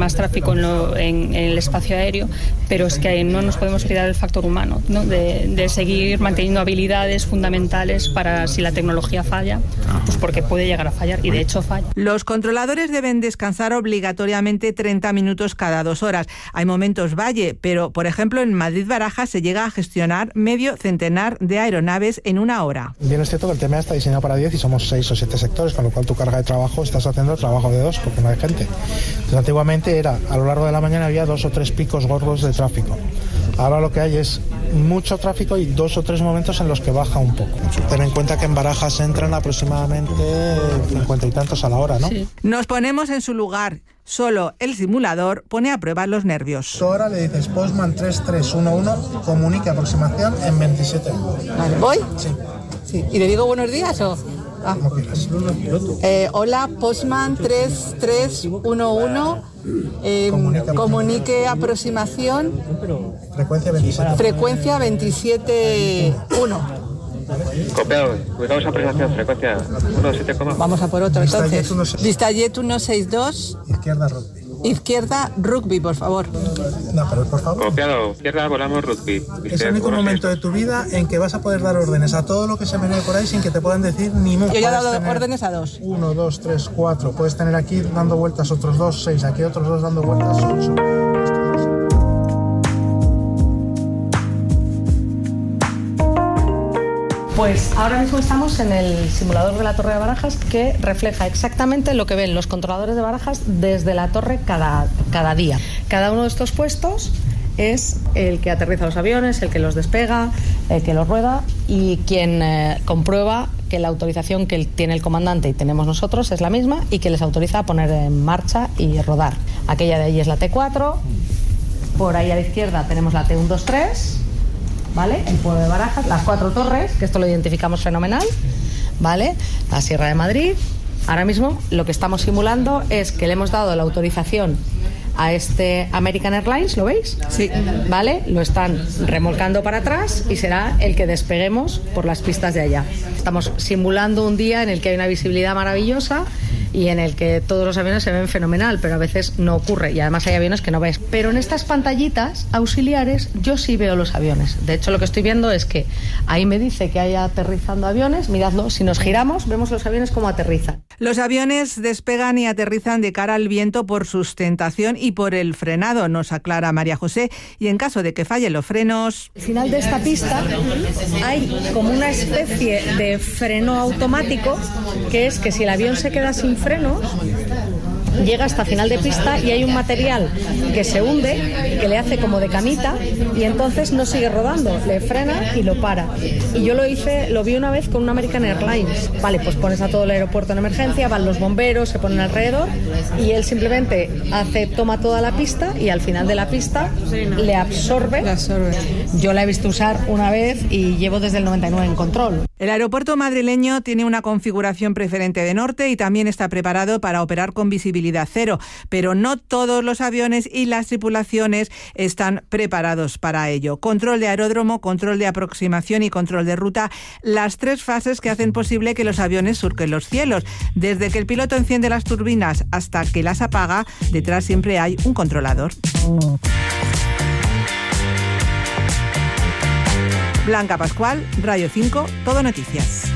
más tráfico en el espacio aéreo, pero es que no nos podemos olvidar el factor humano, ¿no? De seguir manteniendo habilidades fundamentales para si la tecnología falla, pues porque puede llegar a fallar, y de hecho falla. Los controladores deben descansar obligatoriamente 30 minutos cada 2 horas. Hay momentos valle, pero por ejemplo en Madrid-Barajas se llega a gestionar medio centenar de aeronaves en 1 hora. Bien, es cierto que el TMA está diseñado para 10 y somos 6 o 7 sectores, con lo cual tu carga de trabajo estás haciendo el trabajo de 2 porque no hay gente. Entonces, antiguamente a lo largo de la mañana había 2 o 3 picos gordos de tráfico. Ahora lo que hay es mucho tráfico y 2 o 3 momentos en los que baja un poco. Ten en cuenta que en Barajas entran aproximadamente 50 y tantos a la hora, ¿no? Sí. Nos ponemos en su lugar. Solo el simulador pone a prueba los nervios. Ahora le dices Postman 3311, comunique aproximación en 27. Vale, ¿voy? Sí. Sí. ¿Y le digo buenos días o...? Como quieras. Hola, Postman 3311, comunique aproximación. Frecuencia 27. Frecuencia 27.1. Copiado, ubicamos a aproximación, frecuencia 17, Vamos a por otro entonces. Vistajet 162. Izquierda rugby. Izquierda rugby, por favor. No, pero por favor. Copiado, izquierda volamos rugby. Es el único momento de tu vida en que vas a poder dar órdenes a todo lo que se menee por ahí sin que te puedan decir ni mu. Yo ya he dado órdenes a 2. 1, 2, 3, 4. Puedes tener aquí dando vueltas otros 2, 6. Aquí otros 2 dando vueltas 8. Pues ahora mismo estamos en el simulador de la Torre de Barajas, que refleja exactamente lo que ven los controladores de Barajas desde la torre cada día. Cada uno de estos puestos es el que aterriza los aviones, el que los despega, el que los rueda y quien comprueba que la autorización que tiene el comandante y tenemos nosotros es la misma y que les autoriza a poner en marcha y rodar. Aquella de allí es la T4, por ahí a la izquierda tenemos la T123, ¿vale? El pueblo de Barajas, las 4 torres, que esto lo identificamos fenomenal, ¿vale? La Sierra de Madrid. Ahora mismo lo que estamos simulando es que le hemos dado la autorización a este American Airlines, ¿lo veis? Sí. ¿Vale? Lo están remolcando para atrás y será el que despeguemos por las pistas de allá. Estamos simulando un día en el que hay una visibilidad maravillosa y en el que todos los aviones se ven fenomenal, pero a veces no ocurre y además hay aviones que no ves. Pero en estas pantallitas auxiliares yo sí veo los aviones. De hecho, lo que estoy viendo es que ahí me dice que hay aterrizando aviones. Miradlo, si nos giramos vemos los aviones como aterrizan. Los aviones despegan y aterrizan de cara al viento por sustentación y por el frenado, nos aclara María José, y en caso de que fallen los frenos... Al final de esta pista hay como una especie de freno automático, que es que si el avión se queda sin frenos, llega hasta final de pista y hay un material que se hunde, que le hace como de camita y entonces no sigue rodando, le frena y lo para. Y yo lo vi una vez con un American Airlines. Vale, pues pones a todo el aeropuerto en emergencia, van los bomberos, se ponen alrededor y él simplemente toma toda la pista y al final de la pista le absorbe. Yo la he visto usar una vez y llevo desde el 99 en control. El aeropuerto madrileño tiene una configuración preferente de norte y también está preparado para operar con visibilidad cero, pero no todos los aviones y las tripulaciones están preparados para ello. Control de aeródromo, control de aproximación y control de ruta, las 3 fases que hacen posible que los aviones surquen los cielos. Desde que el piloto enciende las turbinas hasta que las apaga, detrás siempre hay un controlador. Blanca Pascual, Radio 5, Todo Noticias.